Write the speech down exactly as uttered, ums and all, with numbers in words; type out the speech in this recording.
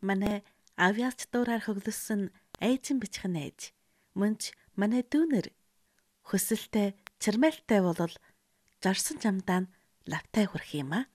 Манай авьяач дуурайр хөглөсөн ээжин бичхэн ээж. Мөнч манай дүүнер хөсөлтэй чармайлтай болол жарсан жамдаа нь лавтай хүрх юм а.